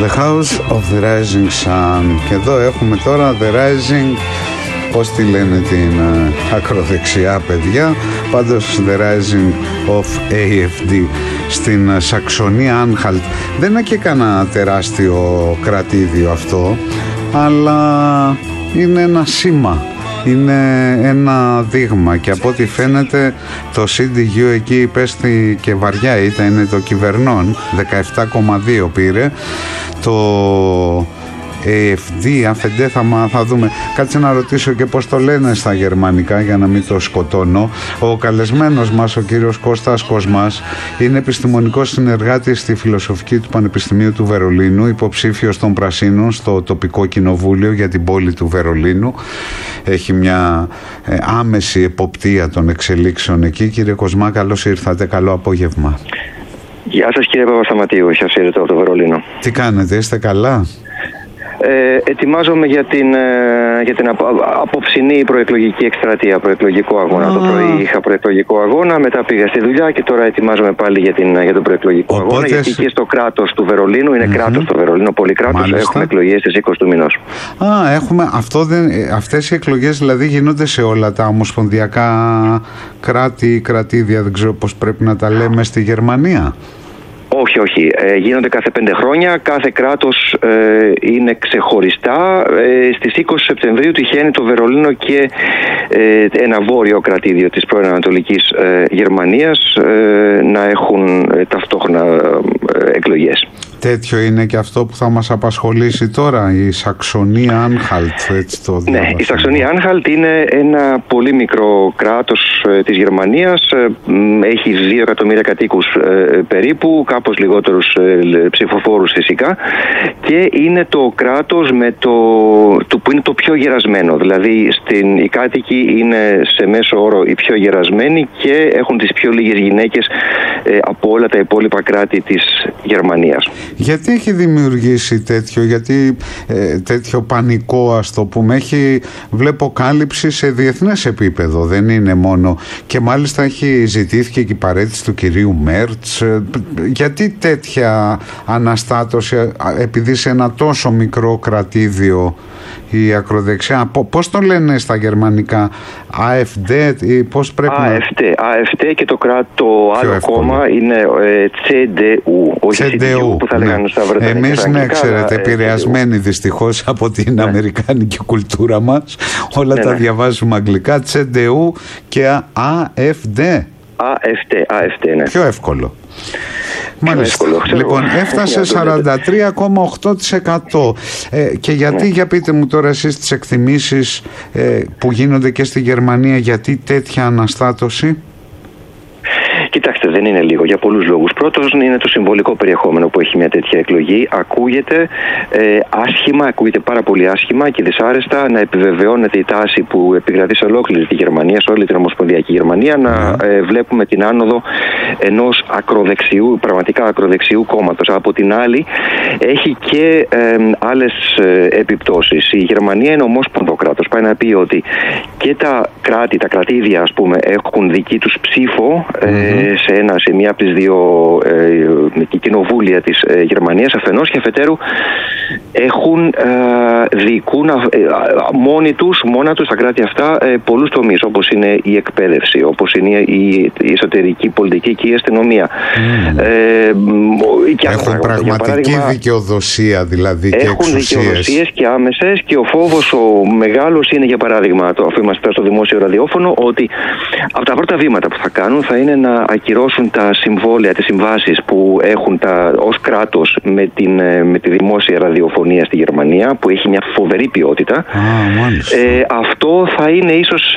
The House of the Rising Sun. Και εδώ έχουμε τώρα The Rising, πώς τη λένε την ακροδεξιά παιδιά, πάντως The Rising of AFD στην Σαξονία Άνχαλτ. Δεν είναι και κανένα τεράστιο κρατήδιο αυτό, αλλά είναι ένα σήμα, είναι ένα δείγμα, και από ό,τι φαίνεται το CDU εκεί υπέστη και βαριά ήττα, είναι το κυβερνών, 17,2 πήρε. Το AFD, αφεντέ, θα δούμε. Κάτσε να ρωτήσω και πώς το λένε στα γερμανικά για να μην το σκοτώνω. Ο καλεσμένος μας, ο κύριος Κώστας Κοσμάς, είναι επιστημονικός συνεργάτης στη Φιλοσοφική του Πανεπιστημίου του Βερολίνου, υποψήφιος των Πρασίνων στο τοπικό κοινοβούλιο για την πόλη του Βερολίνου. Έχει μια άμεση εποπτεία των εξελίξεων εκεί. Κύριε Κοσμά, καλώς ήρθατε, καλό απόγευμα. Γεια σας κύριε Παπασταματίου, σας χαίρετο από το Βερολίνο. Τι κάνετε, είστε καλά? Ετοιμάζομαι για την απόψινή προεκλογική εκστρατεία, προεκλογικό αγώνα. Το πρωί είχα προεκλογικό αγώνα, μετά πήγα στη δουλειά και τώρα ετοιμάζομαι πάλι για τον προεκλογικό αγώνα. Γιατί και στο κράτος του Βερολίνου, είναι κράτος το Βερολίνο, πολύ κράτος, έχουμε εκλογές στις 20 του μηνός. Έχουμε αυτές οι εκλογές δηλαδή γίνονται σε όλα τα ομοσπονδιακά κράτη, κρατήδια, δεν ξέρω πώς πρέπει να τα λέμε, στη Γερμανία? Όχι. Γίνονται κάθε 5 χρόνια. Κάθε κράτος είναι ξεχωριστά. Στις 20 Σεπτεμβρίου τυχαίνει το Βερολίνο και ένα βόρειο κρατήδιο της πρώην Ανατολικής Γερμανίας να έχουν ταυτόχρονα εκλογές. Τέτοιο είναι και αυτό που θα μας απασχολήσει τώρα, η Σαξονία Άνχαλτ, έτσι το διάβασα. Ναι, η Σαξονία Άνχαλτ είναι ένα πολύ μικρό κράτος της Γερμανίας. Έχει 2 εκατομμύρια κατοίκους περίπου, κάπως λιγότερους ψηφοφόρους φυσικά, και είναι το κράτος που είναι το πιο γερασμένο. Δηλαδή οι κάτοικοι είναι σε μέσο όρο οι πιο γερασμένοι και έχουν τις πιο λίγες γυναίκες από όλα τα υπόλοιπα κράτη της Γερμανίας. Γιατί έχει δημιουργήσει τέτοιο πανικό, ας το πούμε? Βλέπω κάλυψη σε διεθνές επίπεδο, δεν είναι μόνο, και μάλιστα ζητήθηκε και η παρέτηση του κυρίου Μέρτς. Γιατί τέτοια αναστάτωση, επειδή σε ένα τόσο μικρό κρατήδιο η ακροδεξιά, πώς το λένε στα γερμανικά, AfD ή πώς πρέπει AfD και το άλλο κόμμα είναι CDU, όχι CDU που θα λέγανε στα βρετανικά. Εμείς, ναι, ξέρετε, επηρεασμένοι δυστυχώς από την αμερικάνικη κουλτούρα μας, όλα τα διαβάζουμε αγγλικά. CDU και AfD. AfD, ναι. Πιο εύκολο. Μάλιστα. Λοιπόν, έφτασε 43,8%. Και γιατί, για πείτε μου τώρα εσείς τις εκτιμήσεις που γίνονται και στη Γερμανία, γιατί τέτοια αναστάτωση? Κοιτάξτε, δεν είναι λίγο, για πολλούς λόγους. Πρώτος είναι το συμβολικό περιεχόμενο που έχει μια τέτοια εκλογή. Ακούγεται άσχημα, ακούγεται πάρα πολύ άσχημα και δυσάρεστα να επιβεβαιώνεται η τάση που επικρατεί σε ολόκληρη τη Γερμανία, σε όλη την ομοσπονδιακή Γερμανία, να βλέπουμε την άνοδο ενός ακροδεξιού, πραγματικά ακροδεξιού κόμματος. Από την άλλη, έχει και άλλες επιπτώσεις. Η Γερμανία είναι ομόσπονδο κράτος. Πάει να πει ότι και τα κρατήδια, ας πούμε, έχουν δική τους ψήφο σε μία από τις 2 κοινοβούλια της Γερμανίας αφενός, και αφετέρου διοικούν μόνα τους τα κράτη αυτά πολλούς τομείς, όπως είναι η εκπαίδευση, όπως είναι η εσωτερική πολιτική και η αστυνομία. Έχουν πραγματική δικαιοδοσία δηλαδή και εξουσίες. Έχουν δικαιοδοσίες και άμεσες, και ο φόβος ο μεγάλος είναι, για παράδειγμα, αφού είμαστε στο δημόσιο ραδιόφωνο, ότι από τα πρώτα βήματα που θα κάνουν θα είναι να ακυρώσουν τα συμβόλαια, τις συμβάσεις που έχουν ως κράτος με τη δημόσια ραδιοφωνία στη Γερμανία, που έχει μια φοβερή ποιότητα. Αυτό θα είναι ίσως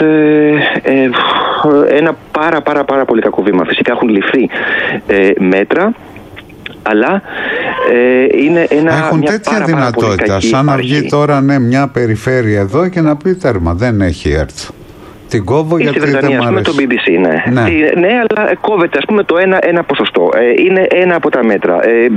ένα πάρα πολύ κακό βήμα. Φυσικά έχουν ληφθεί μέτρα, αλλά είναι έχουν τέτοια δυνατότητα, σαν να βγει τώρα μια περιφέρεια εδώ και να πει τέρμα, δεν έχει έρθει. Την κόβω γιατί δεν μου αρέσει. Με το BBC, ναι, αλλά κόβεται, ας πούμε, το ένα ποσοστό. Είναι ένα από τα μέτρα.